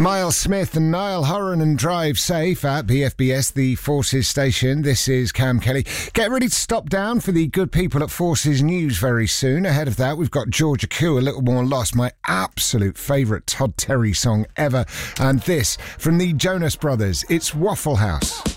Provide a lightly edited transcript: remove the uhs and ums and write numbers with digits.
Miles Smith and Niall Horan and Drive Safe at BFBS, the Forces station. This is Cam Kelly. Get ready to stop down for the good people at Forces News very soon. Ahead of that, we've got Georgia Koo, A Little More Lost, my absolute favourite Todd Terry song ever. And this from the Jonas Brothers, it's Waffle House.